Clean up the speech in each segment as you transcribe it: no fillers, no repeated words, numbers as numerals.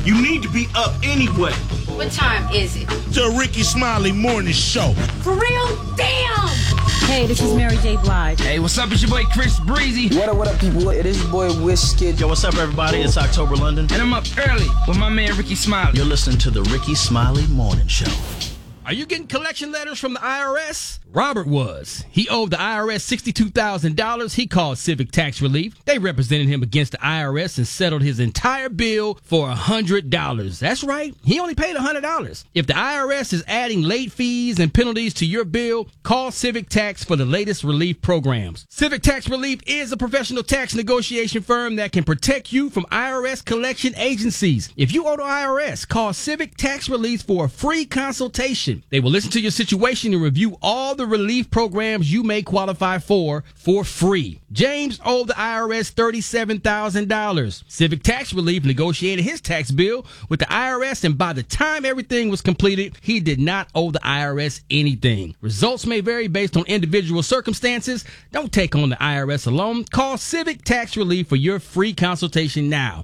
You need to be up anyway. What time is it? The Ricky Smiley Morning Show. For real? Damn! Hey, this is Mary J. Blige. Hey, what's up? It's your boy Chris Breezy. What up, people? It is your boy Wizkid. Yo, what's up, everybody? It's October London. And I'm up early with my man Ricky Smiley. You're listening to the Ricky Smiley Morning Show. Are you getting collection letters from the IRS? Robert was. He owed the IRS $62,000. He called Civic Tax Relief. They represented him against the IRS and settled his entire bill for $100. That's right. He only paid $100. If the IRS is adding late fees and penalties to your bill, call Civic Tax for the latest relief programs. Civic Tax Relief is a professional tax negotiation firm that can protect you from IRS collection agencies. If you owe the IRS, call Civic Tax Relief for a free consultation. They will listen to your situation and review all the relief programs you may qualify for free. James owed the IRS $37,000. Civic Tax Relief negotiated his tax bill with the IRS, and by the time everything was completed, he did not owe the IRS anything. Results may vary based on individual circumstances. Don't take on the IRS alone. Call Civic Tax Relief for your free consultation now.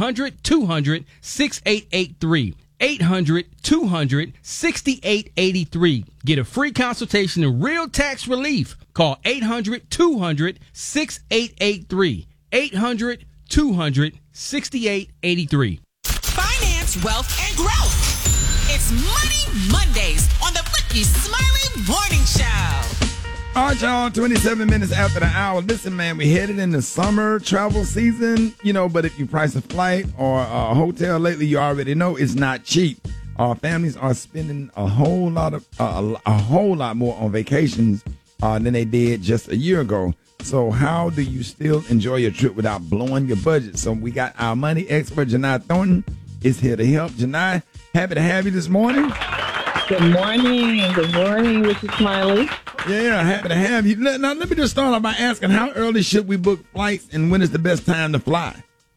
800-200-6883. 800-200-6883. Get a free consultation and real tax relief. Call 800-200-6883. 800-200-6883. Finance, wealth, and growth. It's Money Mondays on the Ricky Smiley Morning Show. All right, y'all, 27 minutes after the hour. Listen, man, we headed into summer travel season, but if you price a flight or a hotel lately, you already know it's not cheap. Our families are spending a whole lot more on vacations than they did just a year ago. So how do you still enjoy your trip without blowing your budget? So we got our money expert, Janai Thornton, is here to help. Janai, happy to have you this morning. Good morning. Good morning, Ricky Smiley. Yeah, happy to have you. Now, let me just start off by asking, how early should we book flights and when is the best time to fly?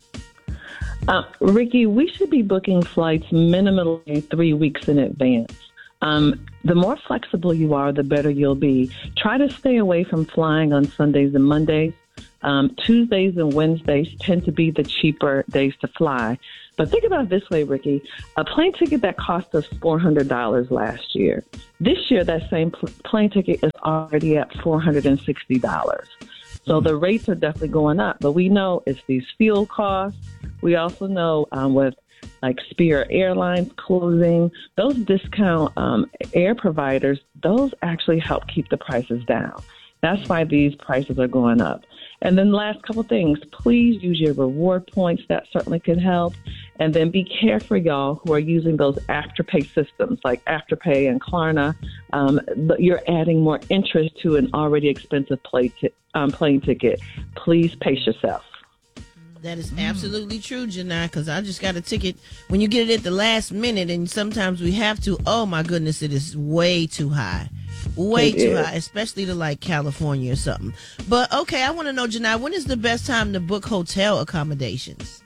Ricky, we should be booking flights minimally 3 weeks in advance. The more flexible you are, the better you'll be. Try to stay away from flying on Sundays and Mondays. Tuesdays and Wednesdays tend to be the cheaper days to fly. But think about it this way, Ricky. A plane ticket that cost us $400 last year. This year, that same plane ticket is already at $460. So the rates are definitely going up. But we know it's these fuel costs. We also know with like Spirit Airlines closing, those discount air providers, those actually help keep the prices down. That's why these prices are going up. And then last couple things, please use your reward points. That certainly can help. And then be careful, y'all, who are using those Afterpay systems like Afterpay and Klarna. You're adding more interest to an already expensive plane ticket. Please pace yourself. That is absolutely true, Janai, because I just got a ticket. When you get it at the last minute, and sometimes we have to, oh my goodness, it is way too high. Way too high, especially to like California or something. But okay, I want to know, Janai, when is the best time to book hotel accommodations?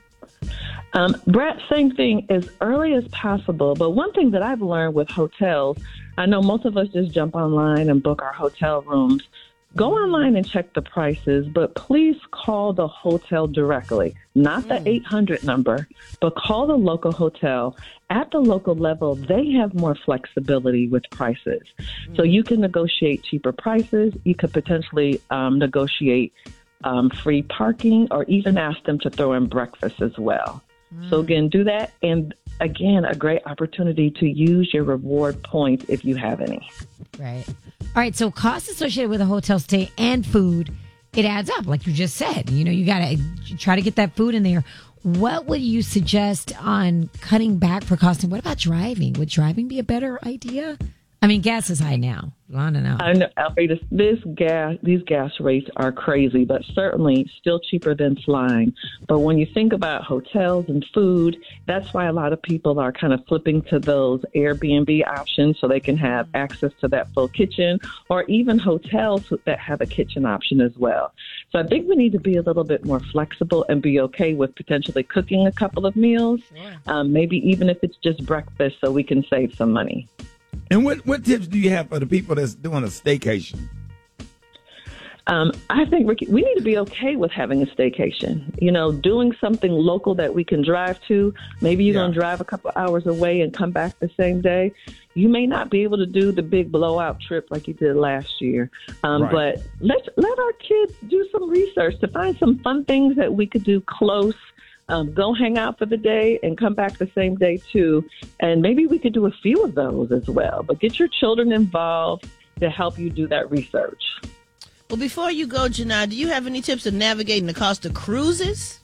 Brett, same thing, as early as possible. But one thing that I've learned with hotels, I know most of us just jump online and book our hotel rooms. Go online and check the prices, but please call the hotel directly, not the 800 number, but call the local hotel. At the local level, they have more flexibility with prices. So you can negotiate cheaper prices. You could potentially negotiate free parking or even ask them to throw in breakfast as well. So again, do that. And again, a great opportunity to use your reward points if you have any. Right. All right. So costs associated with a hotel stay and food, it adds up. Like you just said, you got to try to get that food in there. What would you suggest on cutting back for costing? What about driving? Would driving be a better idea? I mean, gas is high now. I don't know. I know, Alfred, these gas rates are crazy, but certainly still cheaper than flying. But when you think about hotels and food, that's why a lot of people are kind of flipping to those Airbnb options so they can have access to that full kitchen, or even hotels that have a kitchen option as well. So I think we need to be a little bit more flexible and be okay with potentially cooking a couple of meals, maybe even if it's just breakfast, so we can save some money. And what tips do you have for the people that's doing a staycation? I think, Ricky, we need to be okay with having a staycation. You know, doing something local that we can drive to. Maybe you're going to drive a couple hours away and come back the same day. You may not be able to do the big blowout trip like you did last year. But let our kids do some research to find some fun things that we could do close. Go hang out for the day and come back the same day, too. And maybe we could do a few of those as well. But get your children involved to help you do that research. Well, before you go, Janai, do you have any tips of navigating the cost of cruises?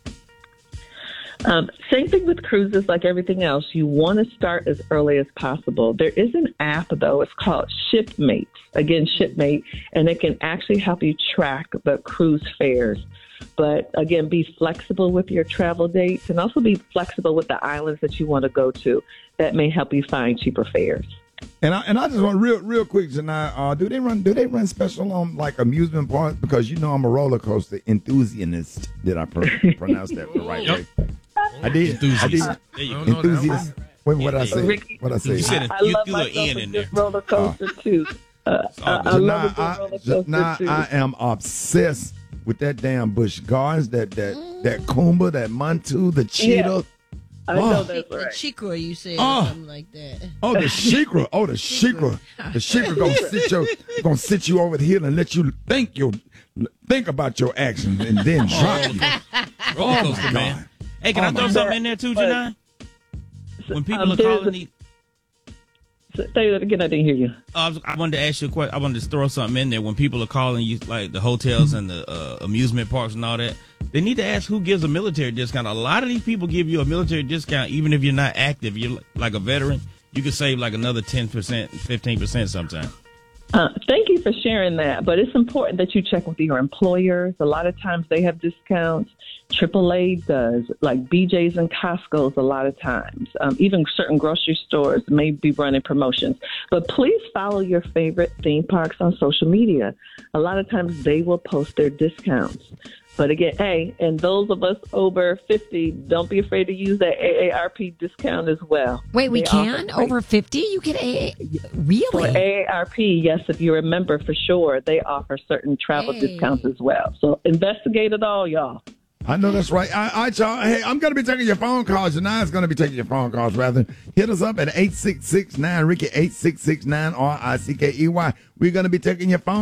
Same thing with cruises, like everything else. You want to start as early as possible. There is an app, though. It's called Shipmate. Again, Shipmate. And it can actually help you track the cruise fares. But, again, be flexible with your travel dates and also be flexible with the islands that you want to go to. That may help you find cheaper fares. And I just want real quick, Janai, do they run special on like amusement parks? Because you know I'm a roller coaster enthusiast. Did I pronounce that the right way? I did. Enthusiast. Enthusiast. What did I say? What did I say? You said you threw an N in there. Roller coaster too. I love a roller coaster too. I am obsessed with that damn Busch Gardens, that Kumba, that Montu, the Cheetah. Yeah. I know that's right. The Shikra, you said, or something like that. Oh, the Shikra. Oh, the Shikra. The Shikra gonna sit you over the hill and let you think about your actions and then drop you. Roller coaster, man. Hey, can I throw something in there too, Janai? When people are calling these... Say that again. I didn't hear you. I wanted to ask you a question. I wanted to throw something in there. When people are calling you, like the hotels and the amusement parks and all that, they need to ask who gives a military discount. A lot of these people give you a military discount, even if you're not active. You're like a veteran. You could save like another 10%, 15% sometimes. Thank you for sharing that. But it's important that you check with your employers. A lot of times they have discounts. AAA does, like BJ's and Costco's a lot of times. Even certain grocery stores may be running promotions. But please follow your favorite theme parks on social media. A lot of times they will post their discounts. But again, hey, and those of us over 50, don't be afraid to use that AARP discount as well. Wait, we can? Over 50? You get really? For AARP, yes, if you're a member, for sure. They offer certain travel discounts as well. So investigate it all, y'all. I know that's right. Hey, I'm going to be taking your phone calls. Janai's going to be taking your phone calls, rather. Hit us up at 866-9-RICKY, 866-9-RICKEY. We're going to be taking your phone